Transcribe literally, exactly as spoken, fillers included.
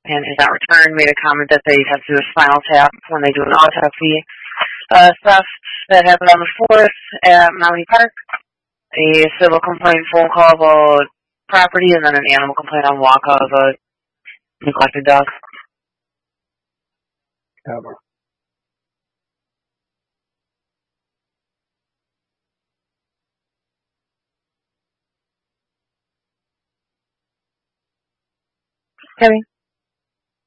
and is not returned, made a comment that they have to do a spinal tap when they do an autopsy. Uh, stuff that happened on the fourth at Maui Park, a civil complaint phone call about property, and then an animal complaint on walk of a neglected dog. Ever. Timmy?